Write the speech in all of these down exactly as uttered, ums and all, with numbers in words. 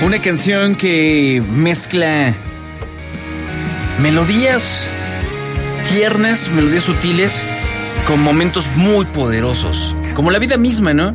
Una canción que mezcla melodías tiernas, melodías sutiles, con momentos muy poderosos, como la vida misma, ¿no?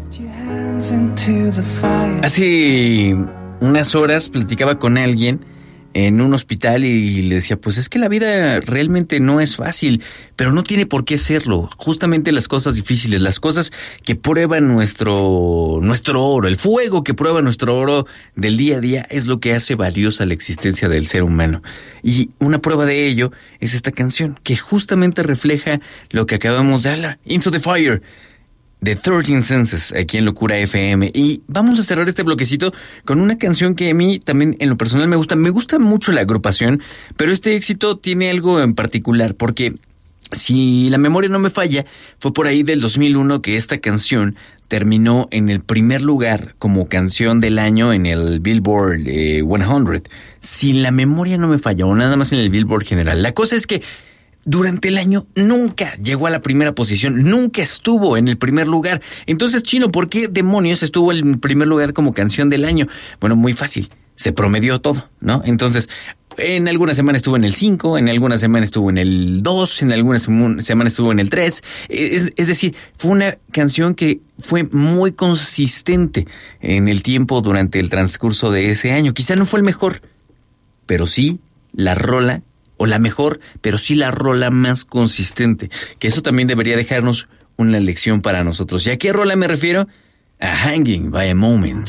Hace unas horas platicaba con alguien en un hospital y le decía, pues es que la vida realmente no es fácil, pero no tiene por qué serlo. Justamente las cosas difíciles, las cosas que prueban nuestro, nuestro oro, el fuego que prueba nuestro oro del día a día es lo que hace valiosa la existencia del ser humano. Y una prueba de ello es esta canción, que justamente refleja lo que acabamos de hablar, Into the Fire, de thirteen Senses, aquí en Locura F M. Y vamos a cerrar este bloquecito con una canción que a mí también en lo personal me gusta. Me gusta mucho la agrupación, pero este éxito tiene algo en particular, porque si la memoria no me falla, fue por ahí del dos mil uno que esta canción terminó en el primer lugar como canción del año en el Billboard eh, cien. Si la memoria no me falla, o nada más en el Billboard general. La cosa es que durante el año nunca llegó a la primera posición, nunca estuvo en el primer lugar. Entonces, Chino, ¿por qué demonios estuvo en primer lugar como canción del año? Bueno, muy fácil, se promedió todo, ¿no? Entonces, en alguna semana estuvo en el cinco, en alguna semana estuvo en el dos, en alguna semana estuvo en el tres. Es, es decir, fue una canción que fue muy consistente en el tiempo durante el transcurso de ese año. Quizá no fue el mejor, pero sí la rola, o la mejor, pero sí la rola más consistente, que eso también debería dejarnos una lección para nosotros. ¿Y a qué rola me refiero? A Hanging by a Moment.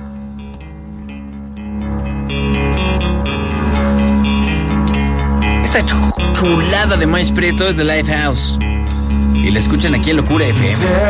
Esta chulada de Maíz Prieto es de Lifehouse, y la escuchan aquí en Locura F M.